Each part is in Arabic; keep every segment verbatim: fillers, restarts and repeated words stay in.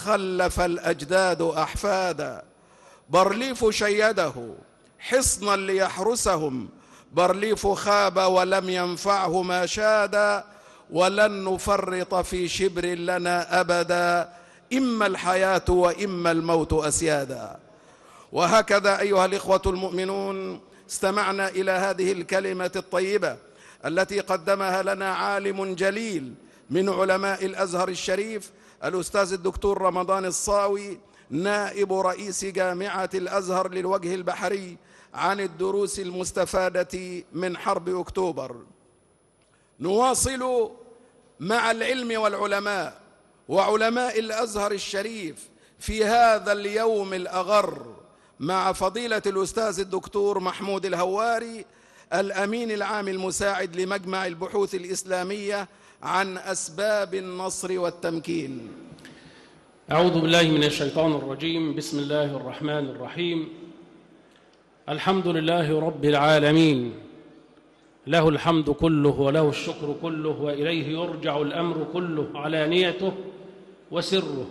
خلف الأجداد أحفادا. بارليف شيده حصنا ليحرسهم، بارليف خاب ولم ينفعه ما شادا، ولن نفرط في شبر لنا أبدا، إما الحياة وإما الموت أسيادا. وهكذا أيها الإخوة المؤمنون استمعنا إلى هذه الكلمة الطيبة التي قدمها لنا عالم جليل من علماء الأزهر الشريف، الأستاذ الدكتور رمضان الصاوي، نائب رئيس جامعة الأزهر للوجه البحري، عن الدروس المستفادة من حرب أكتوبر. نواصل مع العلم والعلماء وعلماء الأزهر الشريف في هذا اليوم الأغر مع فضيلة الأستاذ الدكتور محمود الهواري، الأمين العام المساعد لمجمع البحوث الإسلامية، عن أسباب النصر والتمكين. أعوذ بالله من الشيطان الرجيم. بسم الله الرحمن الرحيم. الحمد لله رب العالمين، له الحمد كله وله الشكر كله، وإليه يرجع الأمر كله، علانيته وسره.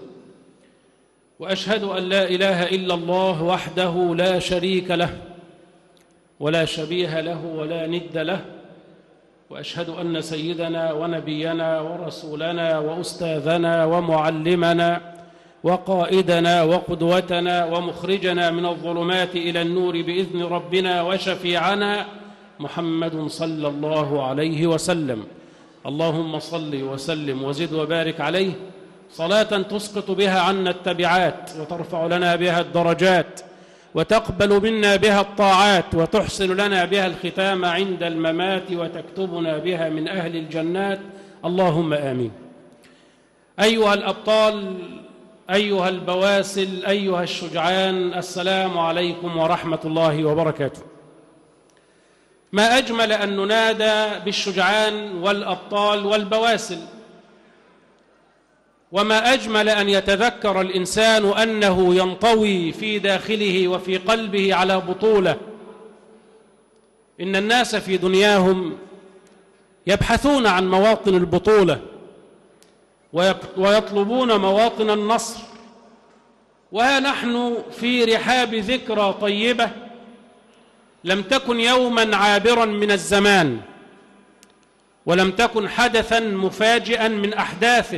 وأشهد أن لا إله إلا الله وحده لا شريك له ولا شبيه له ولا ند له، وأشهد أن سيدنا ونبينا ورسولنا وأستاذنا ومعلمنا وقائدنا وقدوتنا ومخرجنا من الظلمات إلى النور بإذن ربنا وشفيعنا محمد صلى الله عليه وسلم. اللهم صل وسلم وزد وبارك عليه صلاة تسقط بها عنا التبعات، وترفع لنا بها الدرجات، وتقبل منا بها الطاعات، وتحسن لنا بها الختام عند الممات، وتكتبنا بها من أهل الجنات، اللهم آمين. أيها الأبطال، أيها البواسل، أيها الشجعان، السلام عليكم ورحمة الله وبركاته. ما أجمل أن ننادى بالشجعان والأبطال والبواسل، وما أجمل أن يتذكر الإنسان أنه ينطوي في داخله وفي قلبه على بطولة. إن الناس في دنياهم يبحثون عن مواطن البطولة ويطلبون مواطن النصر، وها نحن في رحاب ذكرى طيبة لم تكن يوما عابرا من الزمان، ولم تكن حدثا مفاجئا من أحداثه،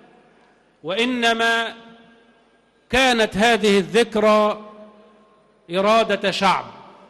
وإنما كانت هذه الذكرى إرادة شعب،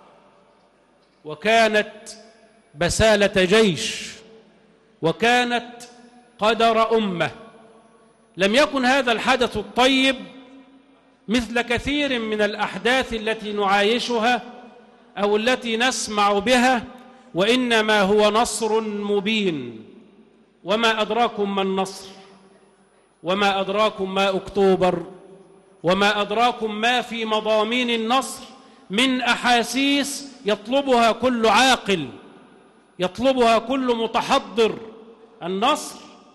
وكانت بسالة جيش، وكانت قدر أمة. لم يكن هذا الحدث الطيب مثل كثير من الأحداث التي نعايشها أو التي نسمع بها، وإنما هو نصر مبين. وما أدراكم ما النصر، وما أدراكم ما أكتوبر، وما أدراكم ما في مضامين النصر من أحاسيس يطلبها كل عاقل، يطلبها كل متحضر. النصر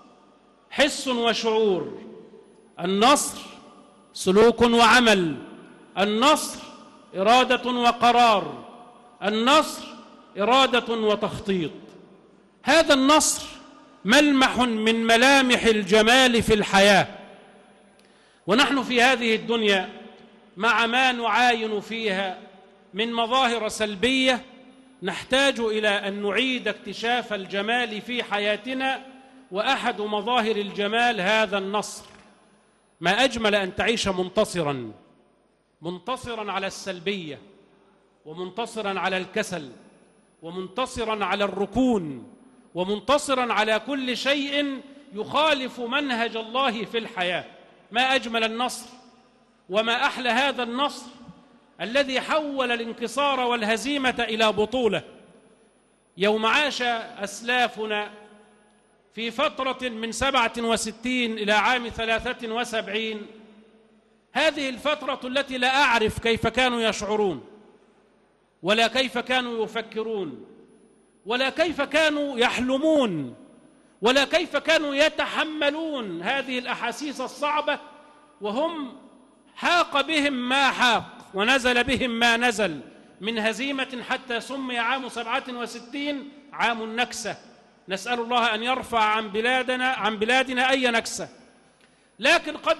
حس وشعور، النصر سلوك وعمل، النصر إرادة وقرار، النصر إرادة وتخطيط. هذا النصر ملمح من ملامح الجمال في الحياة. ونحن في هذه الدنيا مع ما نعاين فيها من مظاهر سلبية، نحتاج إلى أن نعيد اكتشاف الجمال في حياتنا، وأحد مظاهر الجمال هذا النصر. ما أجمل أن تعيش منتصراً، منتصراً على السلبية، ومنتصراً على الكسل، ومنتصراً على الركون، ومنتصراً على كل شيء يخالف منهج الله في الحياة. ما أجمل النصر، وما أحلى هذا النصر الذي حول الانكسار والهزيمة إلى بطولة. يوم عاش أسلافنا في فترة من سبعة وستين إلى عام ثلاثة وسبعين، هذه الفترة التي لا أعرف كيف كانوا يشعرون، ولا كيف كانوا يفكرون، ولا كيف كانوا يحلمون، ولا كيف كانوا يتحملون هذه الأحاسيس الصعبة، وهم حاق بهم ما حاق ونزل بهم ما نزل من هزيمة، حتى سمي عام سبعة وستين عام النكسة. نسأل الله أن يرفع عن بلادنا عن بلادنا أي نكسة. لكن قد